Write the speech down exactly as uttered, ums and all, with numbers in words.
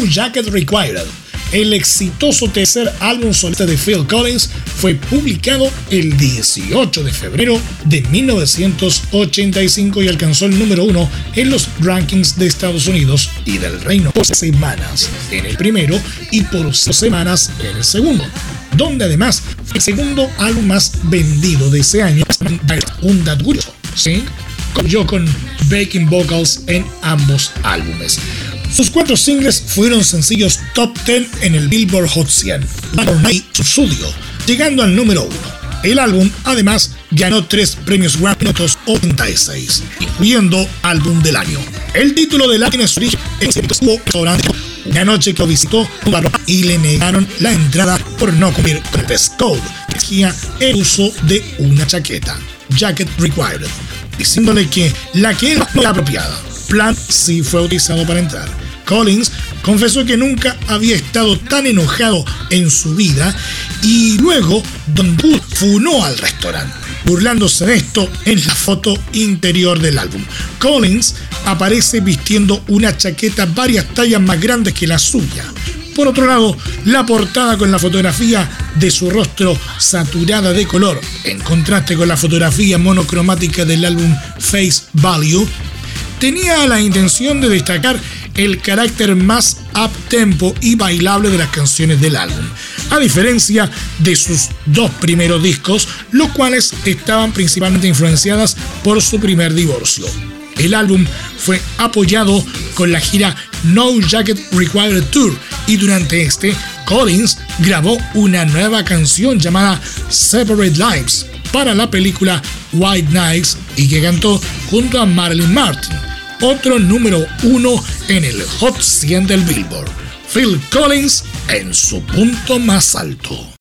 No Jacket Required, el exitoso tercer álbum solista de Phil Collins, fue publicado el dieciocho de febrero de mil novecientos ochenta y cinco y alcanzó el número uno en los rankings de Estados Unidos y del Reino por semanas en el primero y por dos semanas en el segundo, donde además fue el segundo álbum más vendido de ese año. Un dato curioso, ¿sí? Yo con backing vocals en ambos álbumes. Sus cuatro singles fueron sencillos top diez en el Billboard Hot cien, y su estudio, llegando al número uno. El álbum, además, ganó tres premios Grammy en ochenta y seis, incluyendo Álbum del Año. El título del álbum es origen en una noche que lo visitó un bar y le negaron la entrada por no cumplir con el dress code, que exigía el uso de una chaqueta, Jacket Required, diciéndole que la que era no era apropiada. Plan sí fue utilizado para entrar. Collins confesó que nunca había estado tan enojado en su vida y luego Don Wood funó al restaurante, burlándose de esto en la foto interior del álbum. Collins aparece vistiendo una chaqueta varias tallas más grandes que la suya. Por otro lado, la portada con la fotografía de su rostro saturada de color, en contraste con la fotografía monocromática del álbum Face Value, tenía la intención de destacar el carácter más up-tempo y bailable de las canciones del álbum, a diferencia de sus dos primeros discos, los cuales estaban principalmente influenciadas por su primer divorcio. El álbum fue apoyado con la gira No Jacket Required Tour y durante este, Collins grabó una nueva canción llamada Separate Lives para la película White Nights y que cantó junto a Marilyn Martin, otro número uno en el Hot cien del Billboard. Phil Collins en su punto más alto.